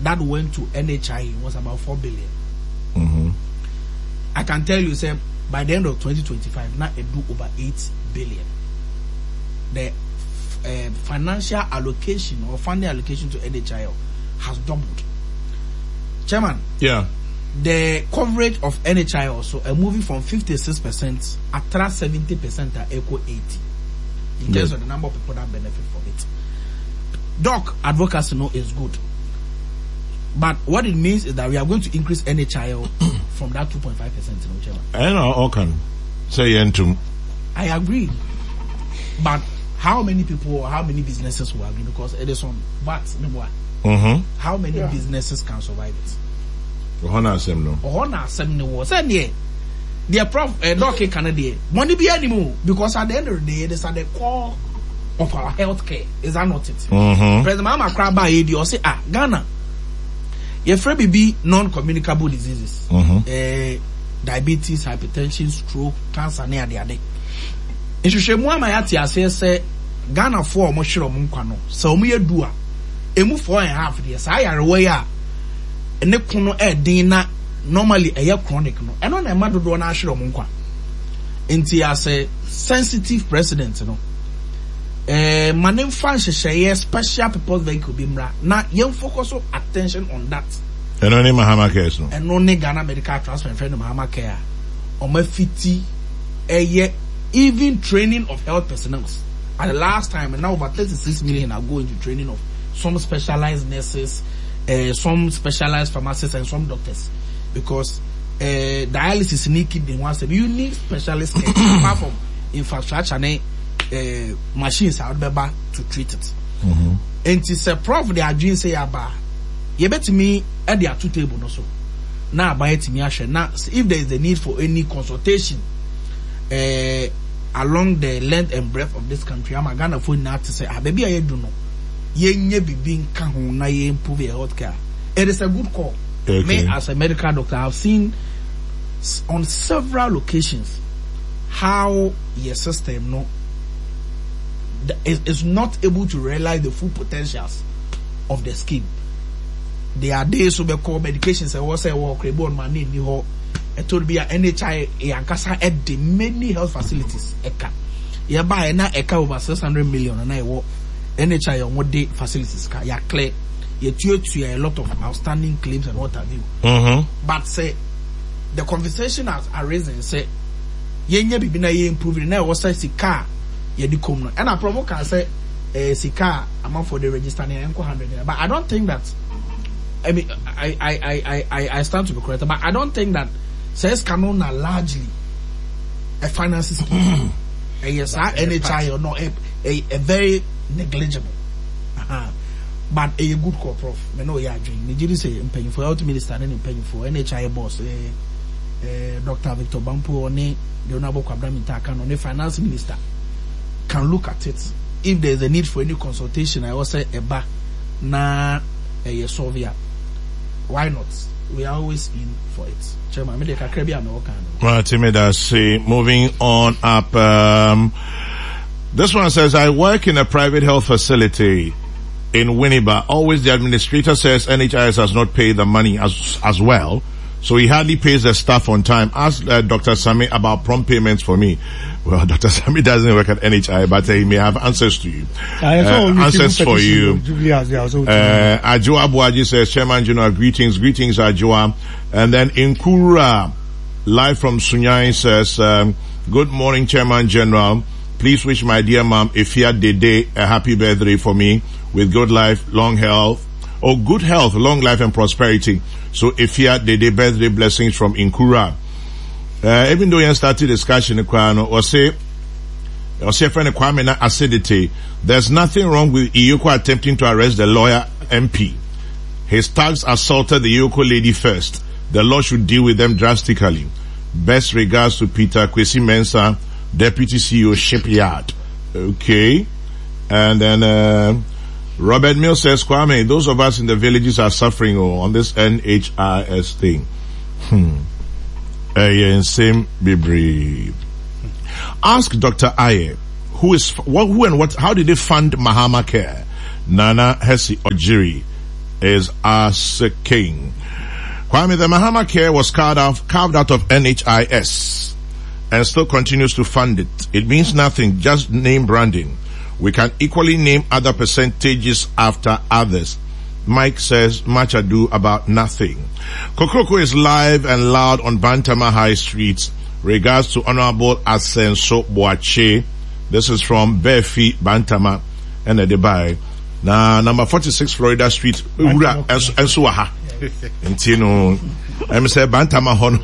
that went to NHI was about 4 billion. Mm-hmm. I can tell you, say, by the end of 2025, now it do over 8 billion. The financial allocation or funding allocation to NHIL has doubled. Chairman. Yeah. The coverage of NHI also moving from 56% at 70% at equal 80 in terms of the number of people that benefit from it. Doc advocacy is good, but what it means is that we are going to increase NHI from that 2.5%. I know. Okay. Say into. I agree, but how many people or how many businesses will agree? Because it is on VAT. How many businesses can survive it? Ohana Assembly was the prof Doc Canada money be anymore because at the end of the day, this are the core of our healthcare. Is that not it? President Mama Kraba Edi or say Ghana. Your friend be non-communicable diseases. Diabetes, hypertension, stroke, cancer, near the other. If you show more my say Ghana for moshiro munkwano. So me dua. Emu 4.5 years. I are away. Ne kuno dina normally chronic no eno na madodo na ahwere omunkwa enti as a sensitive president no manem fan hyehyeye special purpose vehicle bi mra na yem focus attention on that eno ne Mahama Care no eno ne Ghana Medical Transfer friend Mahama Care o mafiti even training of health personnel at the last time and now over 36 million are going to training of some specialized nurses, some specialized pharmacists and some doctors, because dialysis need they want you need specialist care apart from infrastructure and machines out there to treat it. And it's a prof they are doing say about you bet me at their two table no so now buy it me now if there is a need for any consultation along the length and breadth of this country, I'm gonna phone now to say baby I do know. Yenye bibin kahun na ye improve your healthcare. It is a good call. Okay. Me as a medical doctor, I've seen on several occasions how your system is not able to realize the full potentials of the scheme. There are days we call medications and say crebo money ni ho. It would be a NHI yankasa at the many health facilities. Eka. You buy na eka over 600 million and I work. NHI on what day facilities ka ya clear you to a lot of outstanding claims and what have you. But say the conversation has arisen say yenye bibi na ye improving na was say sika ye di kom no and I provoke can say sika amount for the register na enko 100, but I don't think that I mean I stand to be correct, but I don't think that says canon are largely a finance scheme. Yes, NHI or no a very negligible. But a good call, Prof. Me know ya dream. Me just say paying for health minister and paying for NHI boss, Dr. Victor Bampo on the Honorable Kwabena Mintaka on the finance minister can look at it. If there is a need for any consultation, I also say eba na a Sovia. Why not? We are always in for it. Chairman, me dey kakra bi amewokan. Well, moving on up. This one says, I work in a private health facility in Winneba. Always the administrator says NHIS has not paid the money as well. So he hardly pays the staff on time. Ask Dr. Sami about prompt payments for me. Well, Dr. Sami doesn't work at NHI, but he may have answers to you. Answers for you. Ajua Buaji says, Chairman General, greetings, Ajua. And then Inkura, live from Sunyai, says, good morning, Chairman General. Please wish my dear mom, Ifia Dede, a happy birthday for me with good life, long health, good health, long life and prosperity. So Ifia Dede, birthday blessings from Inkura. Even though you started discussion, or say friend Kwame na acidity, there's nothing wrong with Iyoko attempting to arrest the lawyer MP. His thugs assaulted the Iyoko lady first. The law should deal with them drastically. Best regards to Peter Kwesi Mensah, Deputy CEO Shipyard. Okay. And then, Robert Mills says, Kwame, those of us in the villages are suffering on this NHIS thing. Same be brave. Ask Dr. Aye, who and what, how did they fund Mahama Care? Nana Hesi Ojiri, is as king. Kwame, the Mahama Care was carved out of NHIS and still continues to fund it. It means nothing, just name branding. We can equally name other percentages after others. Mike says, much ado about nothing. Kokroko is live and loud on Bantama High Street. Regards to Honorable Asenso Boache. This is from Befi, Bantama, and Dubai. Now, number 46 Florida Street, Ura, and Suaha. Intino, I'm say Bantama Hon.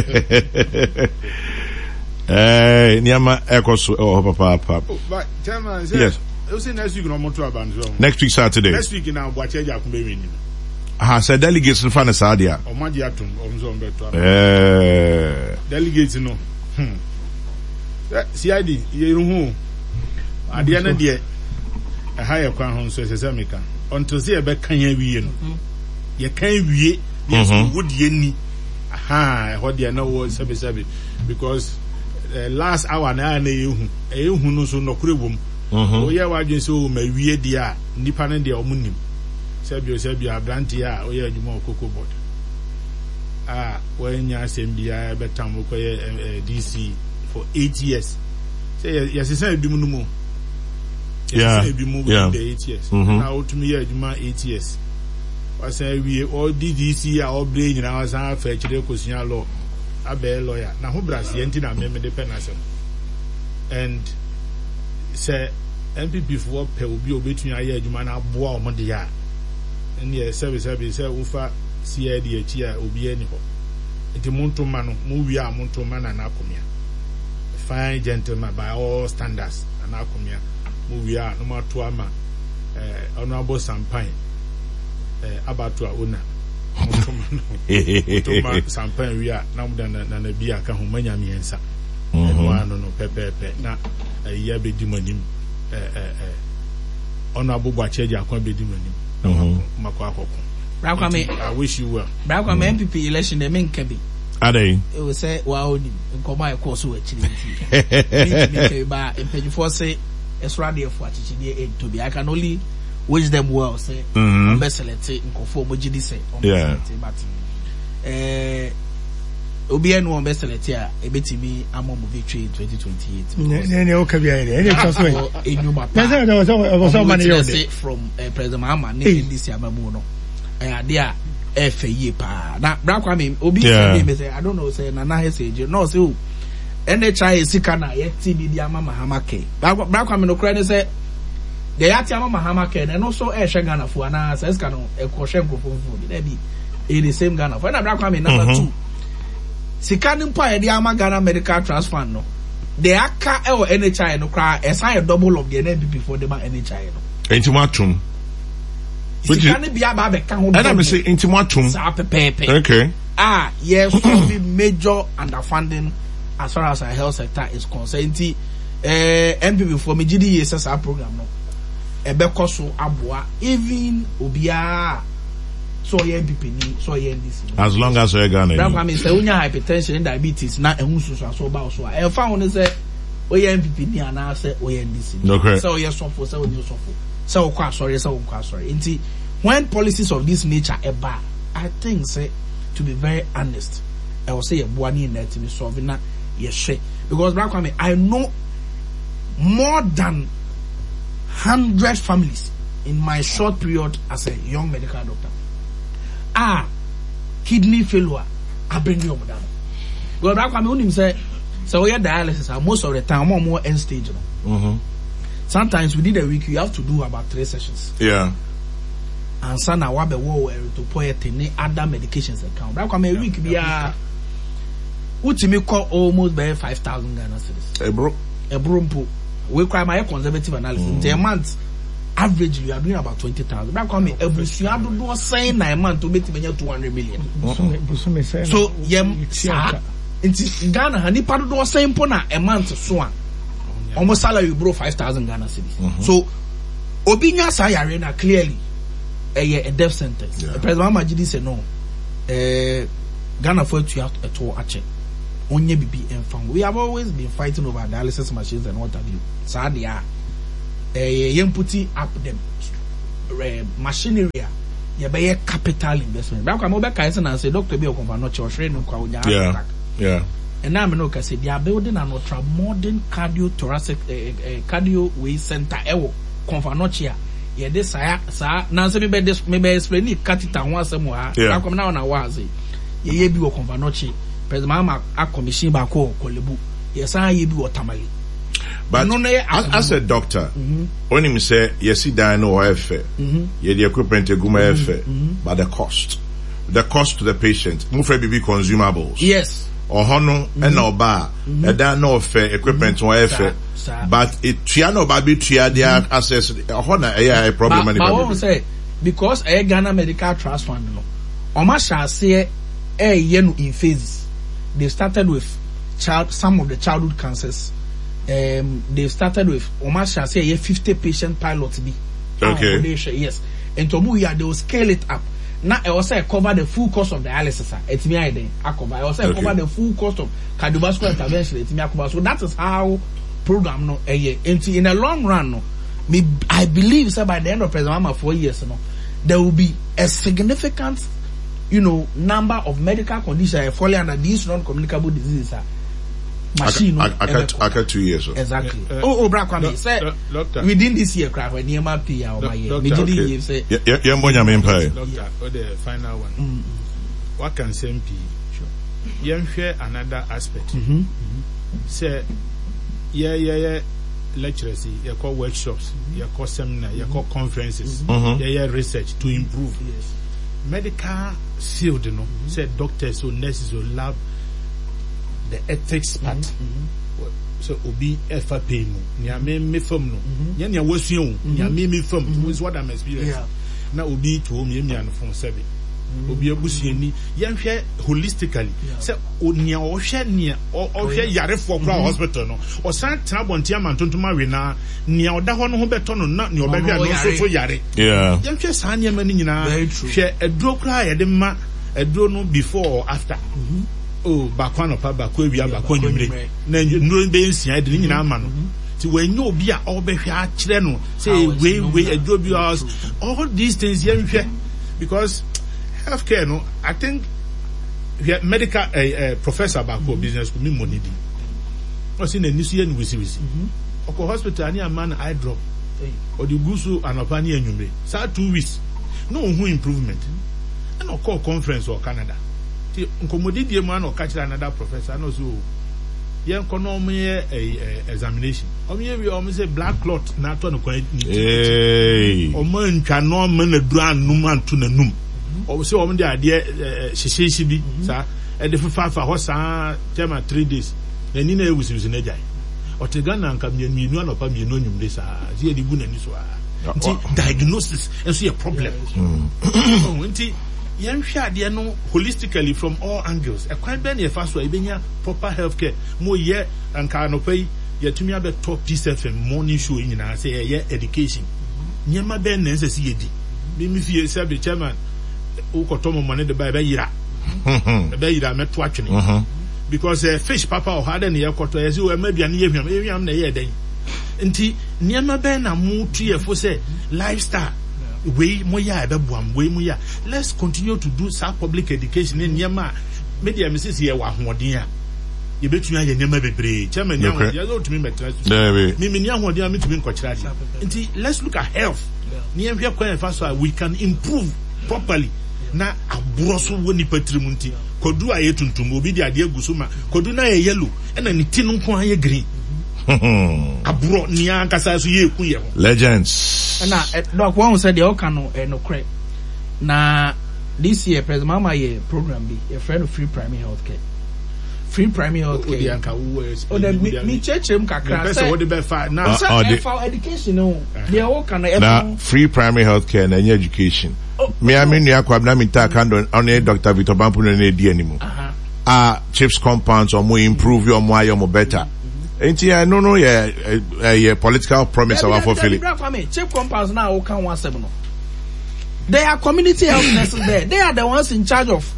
Niama Ekosu, oh, papa. But, yes. Next week, no more to abandon. Next week, Saturday. Next week, now, Boache Jakumbe. I said delegates in Fanasadia. Or Madiatum, or Zombeto. Delegates, no. CID, you know, at the end of the year, a higher crown says America. Until they back can you can't be, yes, would ye aha, what they know was because last hour now, you who knows no cribum. Oh, yeah, why you so may we dear, Nipan de Omunim. Sebio, Abrantia, or yeah, you more cocoa board. When you say MBI, but time DC for 8 years. Say, yes, it's a bimuno. Yeah, be moving the 8 years. Now to me, you 8 years. I say, we all DDC are all brain in our side, fetch the question law. A bear lawyer. Now, who brass the antenna, member dependence. And say, MPP for pay will be between a year, you man, a boy, Mondia. And yes, service, say, Ufa, CID, will be anyhow. It's a Montomano, movie, Montomana, and Acomia. Fine gentleman by all standards, and Acomia. Movie, no more to ama, honorable Sampain, Abatua Una. Montomano, Sampain, we are now than a beer, Kahumania Miensa. And one no pepe, not a year be demonim, honorable Bacheja, can't be demonim. Makwako. I wish you well. Brackwame MPP election, the main cabin. Are they? It will say, wow, in Komai course, actually. But in page 4 say, it's radio for to be. I can only wish them well, say, best let's say, in conform with GD yeah. But, Obian one best let's say, a bit to me, I'm on victory in 2028. From President Mahama, naming this Yamamuno. They are FA pa. Now, Brackwame, Obi say, I don't know, say, Nana say, no, so, NHI is Sikana, yet TB Diama Mahamake. Brackwame no credit say, the Yatiama Mahamake, and also a Shagana for an answer, Escano, a Koshenko for food. They be in the same Ghana. For Brackwame number 2. Sikanim pa Diama Ghana Medical Trust Fund, no. The Aka or NHI no cry, as I a double of the NPP for the NHI. Intimatum. Which can be about the count. And I'm saying intimatum. Okay. Yes, will be major underfunding as far as our health sector is concerned. MPP for me GDSS program no. Ebekoso abua even obia so MPP ni so NDC. As long as you're Ghana. That means the unya hypertension and diabetes na ehun so ba so. E fa won say MPP ni ana say NDC. Okay. So yes so for so you so for. So sorry. When policies of this nature eba, I think say to be very honest, I will say a buani net to be solving that yes because Brackwame, I know more than 100 families in my short period as a young medical doctor. Kidney failure, I bring you down. Because Brackwame only say so we dialysis most of the time more end stage. Sometimes within a week you have to do about 3 sessions. Yeah. And son I wabe wo to point any other medications account. That come a week be ultimate call almost by 5,000 Ghana cedis. A bro. We cry my conservative analysis. In a month, average you are doing about 20,000. That come every do saying 9 months to make 200 million. So in Ghana, honey, part do saying pona a month so almost salary bro 5,000 Ghana cedis. So Obinya say arena clearly a death sentence. The President Majidi said no. Ghana for you have a tour ache. Onye bibi enfang. We have always been fighting over dialysis machines and what have you. Sadia yem putting up them machinery you buy a capital investment. Back when Mobile Kaisen and say, Doctor Bill Confanoche or Shreno Kwanya. Yeah. And now I know because they are building an ultra modern cardiothoracic cardio way center. Ewo Confanoche. Yeah, this sir. Now say maybe explain it. Cut it and once more. Yeah. Come now on a wazi. Ye be Confanoche. President Mama a commission bako kolebu. Yes, I ye be Tamale. But as a doctor, when him say yes, he die no welfare. Yeah, the equipment guma welfare, but the cost to the patient. Move baby consumables. Yes. Or hono and no bar, and that no fair equipment welfare. But it triano baby tria their access. Honor a problem. But I won't say because a Ghana Medical Trust Fund no. Oma shall say a yenu in phases. They started with some of the childhood cancers. They started with Oma shall say a 50 patient pilot be. Okay. Yes. And to move here, they will scale it up. Now I also cover the full cost of dialysis. It's me I cover. I also cover the full cost of cardiovascular intervention. It's me I cover. So that is how program no in a long run no. I believe so by the end of President Mama 4 years no, there will be a significant, number of medical conditions falling under these non-communicable diseases. Machine. I got 2 years. Exactly. Brakwame say within this year, craft when you might pay our year. Doctor, the final one. What can say? Sure. Share another aspect. Say, yeah. Lectures, you call workshops, you call seminar, you call conferences, yeah, research to improve. Yes. Medical field, say doctors or nurses or lab. The ethics part. So obi efa pay mu. Nya me fam no. Nya nya wasu nya me fam. Is what I'm experiencing. Na obi to home nya no phone sebe. Obi abusuani yanhwe holistically. Say onia o hwe nia o hwe yarefo kra hospital no. O san tena bonti amantontoma we na nia oda ho no ho beto no na nia obehwe no so yare. Yeah. Yanhwe san nia mani nyina. Hwe eduro kra ye de ma eduro no before or after. Oh, bakwano pa bakwewia bakwanyumre na nduro be nsia de nyina ama no ti wenye obi a obehwe a kire no say we adobi us all these things here because healthcare no I think medical professor bako business ko mi money di o si na nisu ye ni wisi oko hospital ani ama na eye drop o di gusu anopa ni anyumre sa 2 weeks no hu improvement and o call conference or Canada nkomodidie mu ana catch another professor no so yen kono mo examination omo we omo say black clot na to no kwan ni omo ntwa no ma na duru anum anto na num omo say omo de ade hyehyehye bi sa e de fafa ho sa tema 3 days na ni na ewusiwusi na jai otegana nka mienu anopa mienu nyumde sa ze de gu na ni so nti diagnosis enso a problem nti yanhwe ade no holistically from all angles ekwan be na e fa so ebenya proper healthcare mo ye anka no pay yetumi abe top PCFM morning show nyina say ye education nyema be na nse si yedi me fie se be chairman ukotomo money de ba yira be yira meto atwene because fish papa o hade na ye koto ye se o ma bia na ye hwam na ye den nti nyema be na mu tu ye fo say lifestyle we moya ebebuam we moya let's continue to do some public education in nyema media message ye wa hoden a ye betua ye nyema bebre chairman ya hoden ya to me metra me nya hoden a metumi nkokira de nti let's look at health ni ehwe kwan fa so we can improve properly na aburo so woni patrim nti kodu a ye tuntum obi de ade aguso ma kodu na ye yellow na ni ti no nko aye green aburo ni ankasa so ye ku ye ho legends na doc one said the okano no cre na this year President Mama ye program be a friend of free primary healthcare odi anka wo o de mi chechem kakra say what the fa na for education no the okano na free primary healthcare na education me amenu akwabna mi ta kando on Dr. Victor Bampu na di animu chips compounds or more improve your more your better. Enti no yeah political promise of fulfilling. Chief compounds now can 17 no. They are community health nurses there. They are the ones in charge of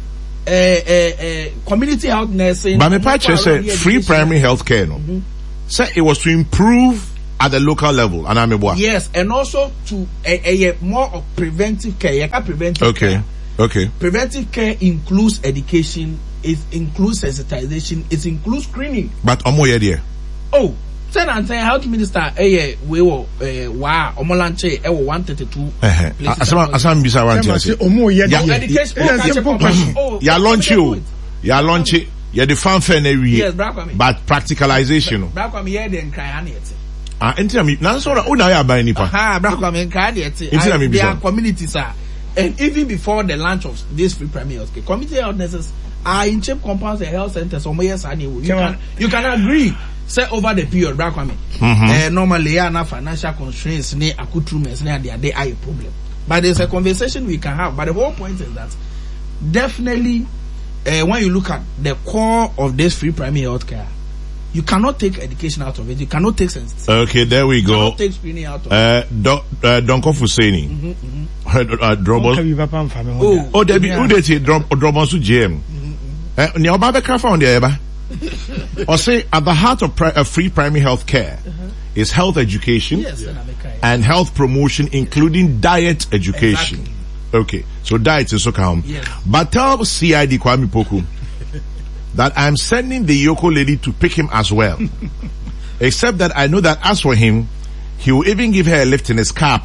community health nursing. But my patch say free primary health care no. Say it was to improve at the local level. Yes, and also to more of preventive care. Okay. Preventive care includes education, it includes sensitization, it includes screening. But there. Oh, health minister, we were omolanche 132. Asam bisa ya launch you. Ya launch it. Ya the fanfare na wi. But practicalization. Their communities are, and even before the launch of this free primary health care, community health nurses are in CHIP compounds and health centers. You can agree. Say over the period, normally financial constraints, accoutrements, they are a problem. But there's a conversation we can have. But the whole point is that definitely, when you look at the core of this free primary health care, you cannot take education out of it. You cannot take sense. Okay, there we go. You cannot take screening out of it. Donko Fuseni. Drobos. Oh, Debbie, who did it? Drobos to GM. Nyobaba found the or say at the heart of free primary health care is health education and health promotion, including diet education. Exactly. Okay, so diet is okay. Yes. But tell CID Kwame Poku that I'm sending the Yoko lady to pick him as well. Except that I know that as for him, he will even give her a lift in his car.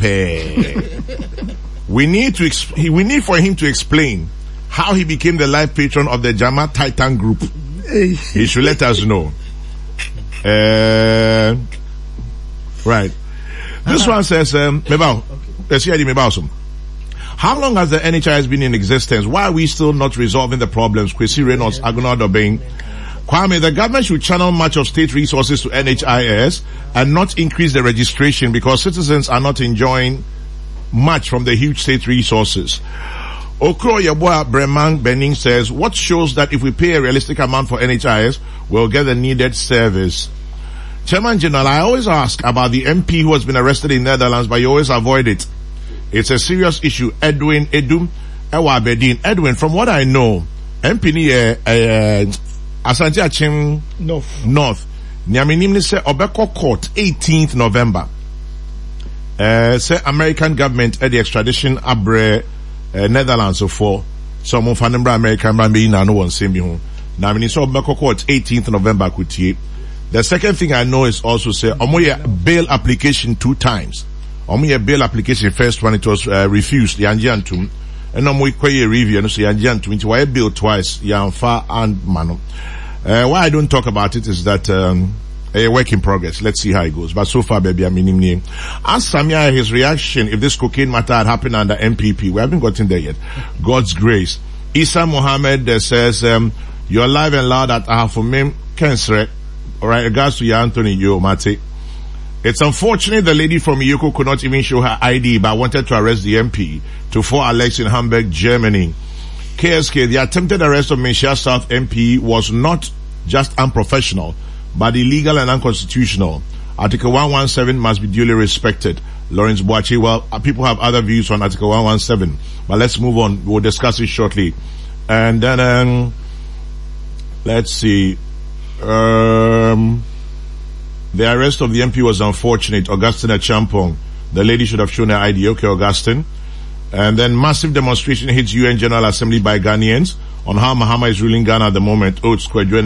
We need for him to explain how he became the life patron of the Jama Titan group. He should let us know. Right. This one says, how long has the NHIS been in existence? Why are we still not resolving the problems? Kwesi Reynolds, Agunado Obeng. Kwame, the government should channel much of state resources to NHIS and not increase the registration because citizens are not enjoying much from the huge state resources. Okro Yabwa Bremang Benning says, what shows that if we pay a realistic amount for NHIS, we'll get the needed service? Chairman General, I always ask about the MP who has been arrested in Netherlands, but you always avoid it. It's a serious issue. Edwin Edum Ewa Bedin. Edwin, from what I know, MP ni Asante Achim North. Nyaminim say Obeko Court 18th November. Say American government at the extradition abre Netherlands for some of American Bambi na no one same you. Now I mean so Obeko Court 18th November kuti. The second thing I know is also say omoye bail application 2 times. Omoye bail application first one it was refused yanjantum. And omoye kwaye review no so yanjantum it why bail twice yanfa and mano. Why I don't talk about it is that a work in progress. Let's see how it goes. But so far, baby, I'm in him. Ask Samia his reaction if this cocaine matter had happened under MPP. We haven't gotten there yet. God's grace. Isa Mohammed says, you're live and loud at Ahafumim Kensre. Alright, regards to Anthony Yo Mate. It's unfortunate the lady from Yoko could not even show her ID, but wanted to arrest the MP to 4 Alex in Hamburg, Germany. KSK, the attempted arrest of Meshia South MP was not just unprofessional, but illegal and unconstitutional. Article 117 must be duly respected. Lawrence Boachi, well, people have other views on Article 117, but let's move on. We'll discuss it shortly. And then, let's see. The arrest of the MP was unfortunate. Augustine Achampong. The lady should have shown her ID. Okay, Augustine. And then massive demonstration hits UN General Assembly by Ghanaians on how Mahama is ruling Ghana at the moment. Oh, it's quite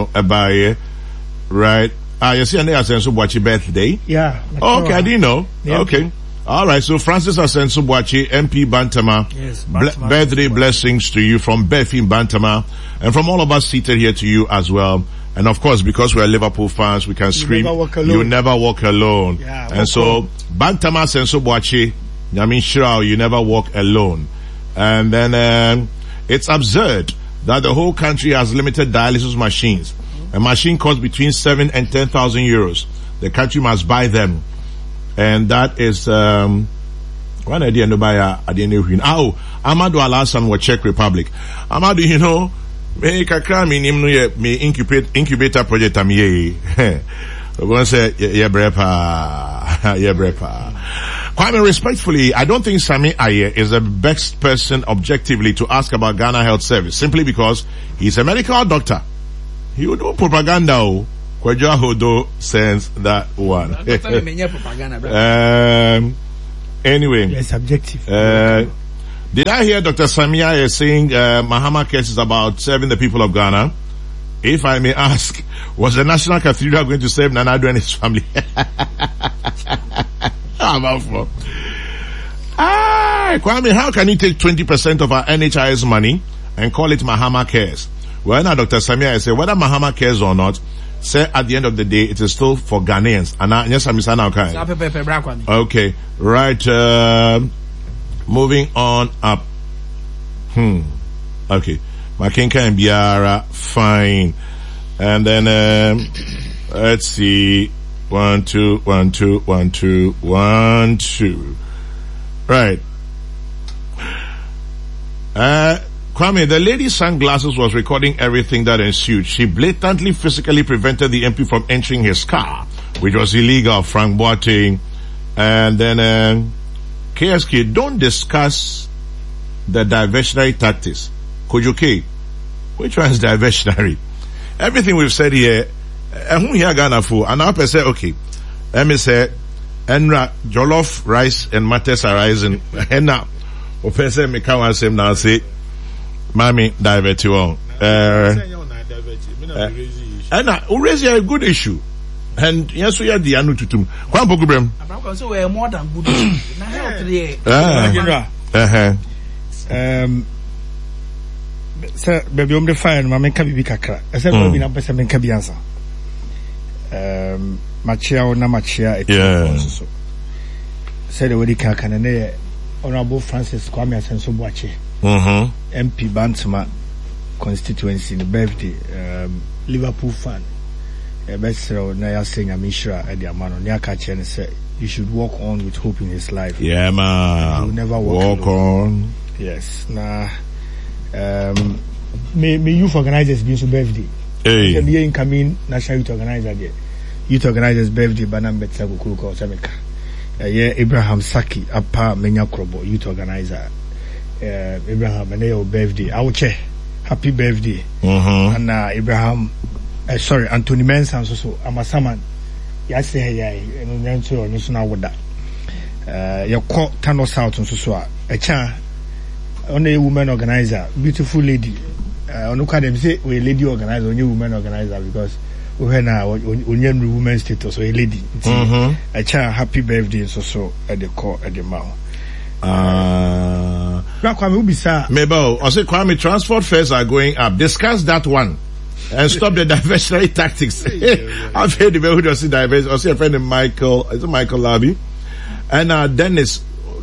right. You see, Asenso Boachi birthday? Yeah. Okay, I didn't know. Yeah. Okay. Alright, so Francis Asenso Boachi, MP Bantama. Yes, Bantama. Birthday blessings to you from Bethim Bantama. And from all of us seated here to you as well. And of course, because we're Liverpool fans, we can scream, you never walk alone. Yeah, and so, Bantama Asenso Boachi, Yamin Shrao, you never walk alone. And then, it's absurd that the whole country has limited dialysis machines. A machine costs between 7 and 10,000 euros. The country must buy them. And that is, one idea no buy Amadou Alassane was Czech Republic. Amadou, you know, me kakra me nim no me incubator project am ye. One say brepa. Quite respectfully, I don't think Sami Aye is the best person objectively to ask about Ghana Health Service, simply because he's a medical doctor. He would do propaganda. Kwadwo Ahodo sends that one. Anyway. It's subjective. Did I hear Dr. Samia is saying Mahama case is about serving the people of Ghana? If I may ask, was the National Cathedral going to save Nana Addo and his family? Kwame, how can he take 20% of our NHIS money and call it Mahama Cares? Well, now Dr. Samia is saying whether Mahama Cares or not, say at the end of the day, it is still for Ghanaians. And yes, I'm okay. Okay, right. Moving on up. Okay. Makinka and Biara, fine. And then, let's see. 1, 2, 1, 2, 1, 2, 1, 2. Right. Kwame, the lady's sunglasses was recording everything that ensued. She blatantly physically prevented the MP from entering his car, which was illegal, Frank Boateng. And then, KSK, don't discuss the diversionary tactics. Kojoke, which one is diversionary? Everything we've said here, who here Ghana for? And I'll say, okay, let me say, Enra, jollof, rice, and matters are rising. And now, Opese me come and say, now say, Mami, divert you on. And raise a good issue. And yes, we are the anu tutum. Kwan pokubrem. So we are more than good issue. Na help today. Sir, baby, I'm the fine. My make be kakra. I said, "Baby, na pesa menka bi ansa." Machia or na machia. Yeah. Said the way kaka na ne Honorable Francis Kwame Asenso Boakye. MP Bantama constituency the birthday. Liverpool fan. Best na ya saying Amishra at the amano. Nyaka chen say you should walk on with hope in his life. Yeah, man. You will never walk on. Yes. Nah. May youth organizers be so birthday. Hey. The incoming national youth organizer there. Youth organizers birthday banam betsa kukuruka osameka. Yeah, Abraham Saki apa menya krobo youth organizer. Abraham and birthday. I will check. Happy birthday. And Abraham sorry, Anthony Mensah so Amasaman. Yes, hey, no so no so na woda. Your call Thanos out on so a cha only woman organizer, beautiful lady. On them say we lady organizer, only woman organizer because we na only woman status or a lady. A cha happy birthday so at the call at the mouth. Mabel, I say Kwame, transport fares are going up. Discuss that one and stop the diversionary tactics. I've heard the people who does see diversion. I see a friend of Michael, is it Michael Labi? And Dennis,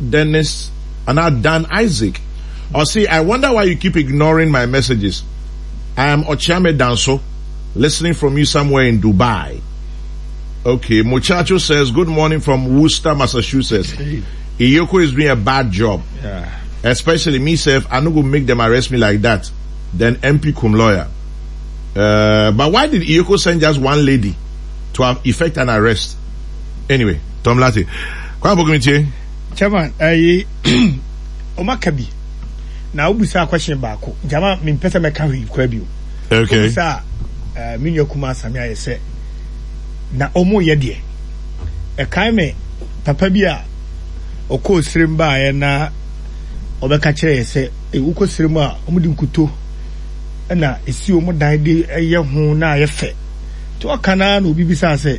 and now Dan Isaac. I see, I wonder why you keep ignoring my messages. I am Ochame Danso, listening from you somewhere in Dubai. Okay, Muchacho says, good morning from Worcester, Massachusetts. Iyoko is doing a bad job. Yeah. Especially myself, I'm not going to make them arrest me like that. Then MP cum lawyer. But why did Iyoko send just one lady to have effect an arrest? Anyway, Tom Lati. Chairman, Omakabi. Now we say a question back. Jama min pesa me carry kwabi. Okay. Sa minyo kuma samia say na omo ye de. E kan me papa bi a oko sirim ba ye na obeka kire say e uko sirim a omudi nkuto na esi omo dan de ye ho na ye fe. To kana na obi bi sa say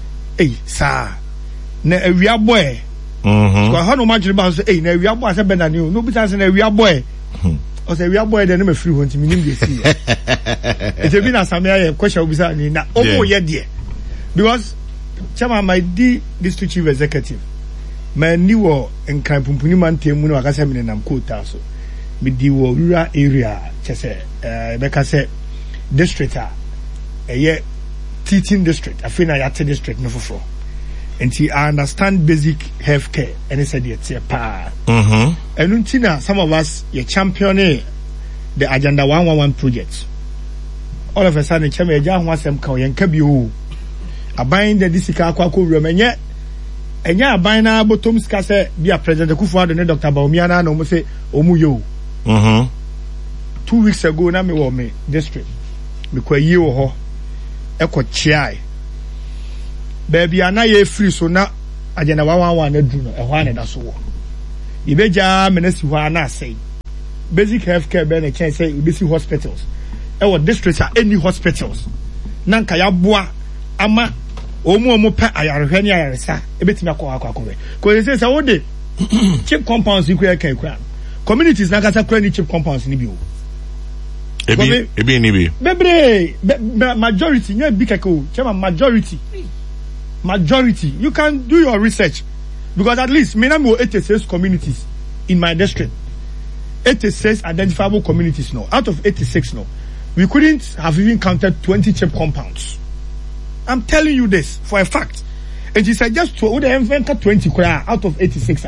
sa na awia boy. Ko ha no magire ba say na awia boy say benani no bi sa say na awia boy. O say awia boy de na me free ho ntimi nim de si. E je bi na samia ye question obi sa ni na omo ye de. Because Chairman, my district chief executive, my new and kind pumpuni man temuno akasemi na mkota so. Mi diwo rural area chese beka se district ye teaching district afina yate district no foforo. And I understand basic health care and it's a pa. And untina some of us ye championing the agenda 111 project. All of a sudden cheme ja ho asem ka yenka bi o. Abain de disika akwako wremenye enya abain na bottom sika se bia president Kufuor ne Dr. Bawumia na no mo se omu yo 2 weeks ago na me wo me district me kwa yi wo ho eko chiai baby ana ye free so na agenda 111 na du no e ho ana da so wo ibeja menasi ho ana say basic healthcare be na chance say basic hospitals e wo districts are any hospitals na nka ya boa ama omu pe ayarehwe ni ayaresa ebetimi akwa ko say say wo de chip compounds you can kura communities na kasa kura ni chip compounds ni bi o ebi ni bi bebre majority nya bi keko chema majority you can do your research because at least me na me 86 communities in my district 86 identifiable communities no out of 86 no we couldn't have even counted 20 chip compounds. I'm telling you this for a fact. And she said just to 20 out of 86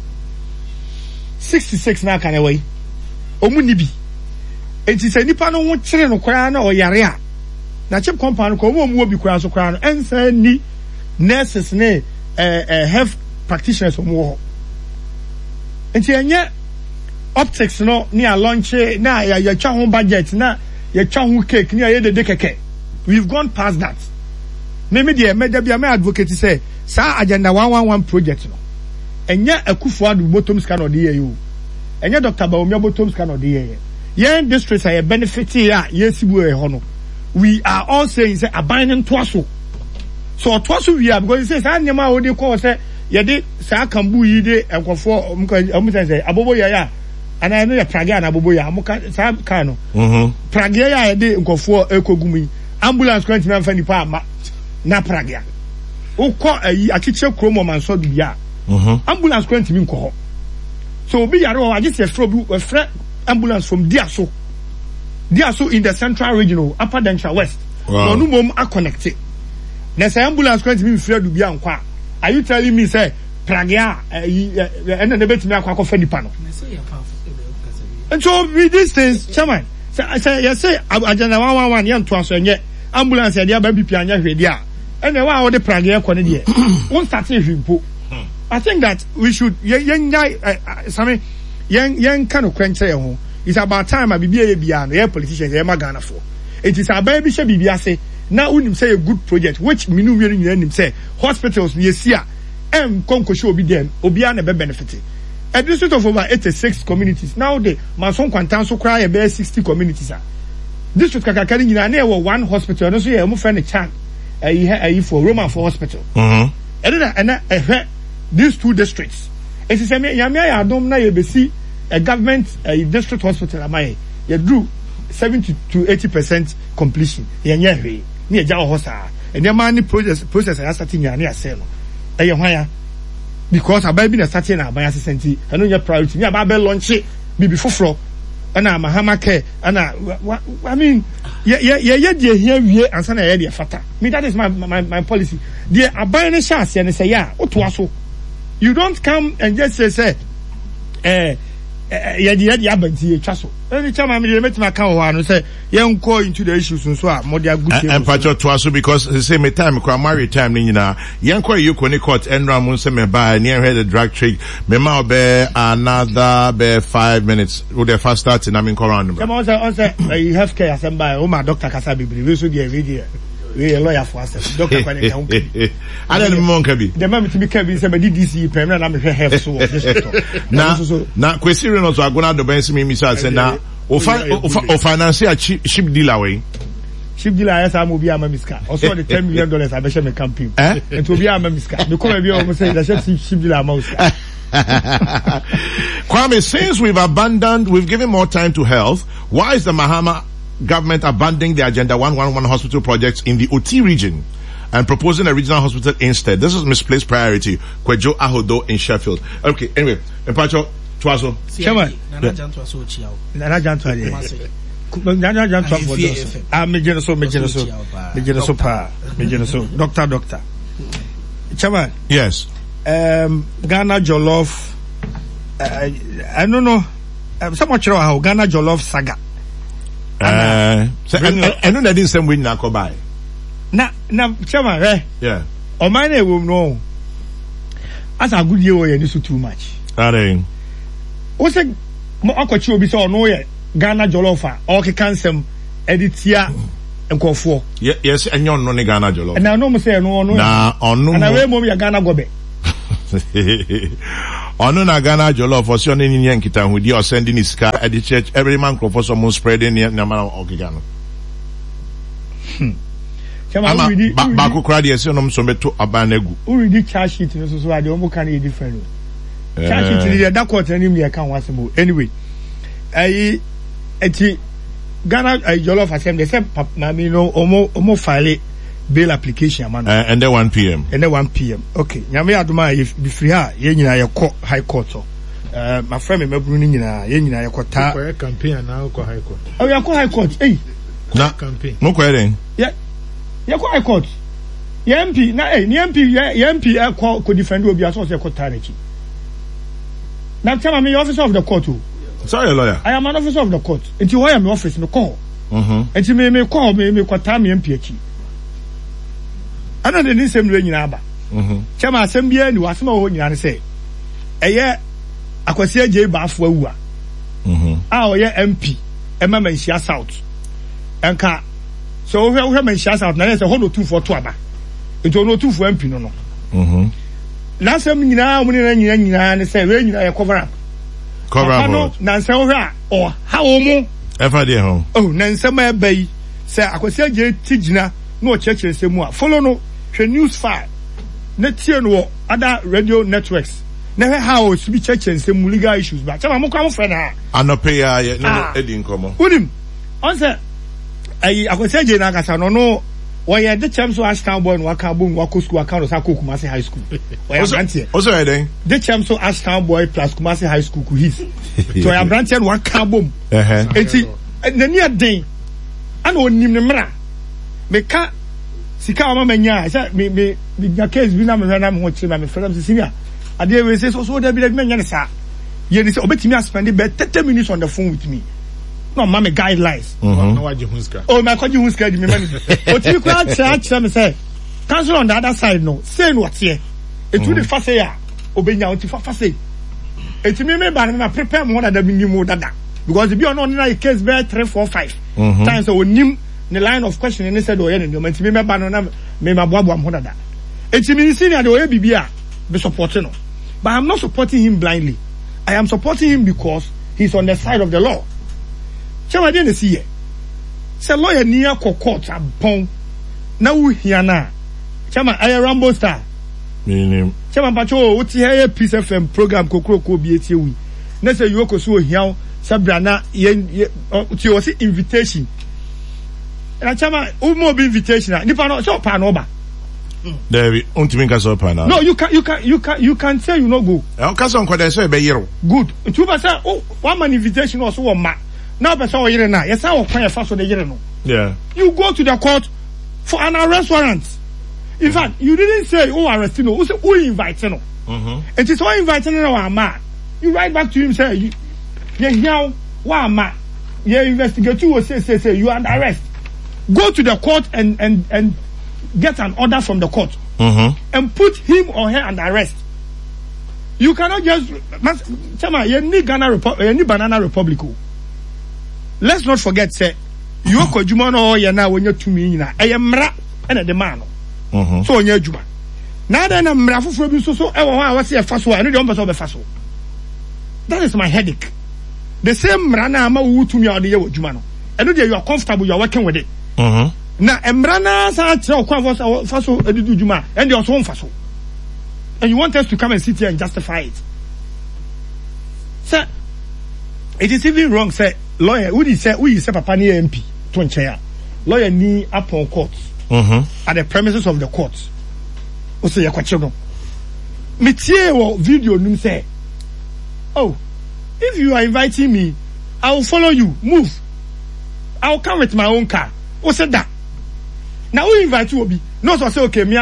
66 na kan away omu nibi and she said nipa no won kire no kra na oyare a na chip compound ko omu obi kra so kra no ensa ni nurses ne health practitioners omu ho and she anya optics no ni a launch na ya twa ho budget na ya twa ho cake ni ya de keke. We've gone past that. Me dey advocate say sa agenda 111 project no enya Akufo Addo bottom scan or dey you enya Dr. Bawumia bottom scan or dey yen districts are benefit here yesibu e ho no we are all saying say abaning twaso so twaso we are because say sa nyama wo dey call say ye dey sa kambu yi dey enkofo omu say abobo ya ana no ya pragia na abobo ya amuka sa kan no pragia ya ye dey enkofo ekogumi ambulance kwenti na mfa nipa ama na pragia ukọ ayi akiche kromo manso bia ambulance kwenti mi nkọ so obi yare o age se frɛ ambulance from Diaso in the central regional upper Dentra west no no mom a connect na say ambulance kwenti mi frɛ du bia nkọ are you telling me say pragia ena na betimi akọ fa nipa no and so with these things chairman say you say agenda 111 yan to aso nye ambulance ya dia ba BP anya hwedi a ene wa wo de pragia ko ne de won start hwimpo I think that we should yen kan kwenche ho it's about time a bibia bia no politicians e magana for it is about bi she bibia say na unim say a good project which minu wi ni nim say hospitals we see a konkohwe obi dem obi na be benefit a district of over 86 communities now the manson kwantan so cry about 60 communities district kakakari nyina na e one hospital no so ye mo friend chan for Roman for hospital and these two districts it is me ya adom na ye besi a government district hospital amaye ye drew 70 to 80% completion ye nya hwe ni eja ho saa and man process ya starting ya na ase no ye hwan because abai bi na starting na abai asenti eno nya priority ni abai launch bibi foforo ana mahama care ana I mean ye die here wie ansa na ye de fata me that is my policy the abai ne sha ase ne say ya oto aso you don't come and just say ye abanti twaso any chama me let me kan ho say ye nko into the issues so a mo dia good and patcho twaso because the same time kwa marry time ni nyina ye nko you koni court enra mun say me buy near head the drug trade me ma be another 5 minutes with the first start in amin around come on say you have care assemble o ma doctor kasa bibiri we so dey video we a lawyer for us doctor kwani ka unki ada ni mo nka bi the man me ka bi say me DDC permanent na me hwe help so na kwesi no so agona do ben me misal say na o financial ship dealer way ship dealer yes am obi ama miska also the $10 million abeshe me campaign and obi ama miska me come be o say the ship dealer ama miska Kwame, since we've given more time to health, why is the Mahama government abandoning the Agenda 111 hospital projects in the OT region and proposing a regional hospital instead? This is misplaced priority. Kwejo Ahodo in Sheffield. Okay, anyway, Empacho, Twaso. Chairman. Nana Janto Doctor. Chairman. Yes. Ghana Jollof. I don't know. So much how Ghana Jollof saga. I know that didn't same way na ko buy. Na chairman, yeah. O mine will know. As a good year we so too much. Are o say mo akochi obi say ono ye Ghana Jollof a o ke cancel editia nkofo yes enyo no ne Ghana jollof na no mo say no na onu na we mom ya Ghana gobe onu na Ghana jollof for sure ni nyen kita hudi o sending his car at the church every man crop for some spreading na man okigano chama we ba ko kra de se no so beto abanegu we read charge sheet so ade o mo kan e different charge sheet dey that court anim dey kan wasemo anyway eti Ghana jollof asem they say mami no omo file bail application man and then 1 p.m. Okay nyame adoma if be free ha ye nyina ye kɔ high court my friend me maburu ni nyina ye nyina ye kɔ ta campaign na kɔ high court oh ye kɔ high court na campaign mo kɔ eden ye kɔ high court ye MP na ni MP ye MP kɔ defend obi aso se kɔ ta na chi na tell me officer of the court sorry lawyer I am an officer of the court until why am office no call until me call me kwata me MP achi ana de ni sem nyina aba chama asem bia ni wasema ho nyina ne say eye akwasi agye baafo awu a oye MP ema manhia south enka so wo manhia south na say ho no 2 for 2 aba nti no 2 for MP no na asem nyina mo ne nyina ne say we nyina ye cover up na nse wo hwa o ha wo mu efa de ho na nse ma bai say akwasi agye tigina na o cheche nsemu a follow no hwe news file na tie no other radio networks na hwe how o bi cheche nsemu legal issues ba chama mo kwa mo friend ha anope ya no edi nkomo unim on say akwasi agye na akasa no wo ye de chamso Ashtown boy no aka bo nwa ko school aka no sa ko Kumasi high school wo ya branche o so eden de chamso Ashtown boy plus Kumasi high school ku his so ya branche no aka bom enti na ni aden ana onim ne mra me ka sika o ma nya say me ya case bi na me na me ho chima me frem senior ade we say so da bi me nya ne sa ye ni say obetimi spend be 30 minutes on the phone with me no mama guidelines no waji hunska oh my kwaji hunska di me mani o ti kwa cha me say cancel on the other side no say no what here e tu the fa say ya obenya o ti fa say e ti me ba na prepare mo da mi mu dada because the be on na case be 3 4 5 times so nim the line of question and said o ye no ti me ba no na me maboabo mo dada e ti me senior de o ye bibia be supporting no but I'm not supporting him blindly. I am supporting him because he's on the side of the law. Chama de see ye. Say lawyer near court abon. Na wo hia na. Chama aye Rambo Star. Minim. Chama pacho wo ti here Peace FM program kokro ko bi etie wi. Na say you ko so hia sabra na ye ti o si invitation. Na chama o mo bi invitation na nipa no so pa no ba. David, untimi nka so pa na. No, you can say you no go. E ka so nko dey so e be yiro. Good. Tuba say one man invitation also one ma. Now person o yire na, yes I will find so the yire no. Yeah. You go to the court for an arrest warrant. In fact, you didn't say arrest no, you say who invite no. It is all inviting no ama. You write back to him say you here wa ma. You investigate you say you are under arrest. Go to the court and get an order from the court and put him or her under arrest. You cannot just Chama, you need Ghana Republic, you need Banana Republic. Let's not forget, say, you are Kojumano, you now when you're to me, I am Mra and the man. So, on your Juma. Now then, I'm Rafu from so, I was a fast one, I don't know fast. That is my headache. The same Rana Mawu to me on the year with Jumano. I know that you are comfortable, you are working with it. Now, Emrana Faso Edidu Juma, and your own Faso. And you want us to come and sit here and justify it. Sir, it is even wrong, sir. Lawyer, who you say Papa ni MP to nchaya. Lawyer ni upon court. At the premises of the court. Ose ya kwachono. Metie wo video num say, oh, if you are inviting me, I will follow you. Move. I will come with my own car. Ose that. Now we invite you obi. No so say okay, me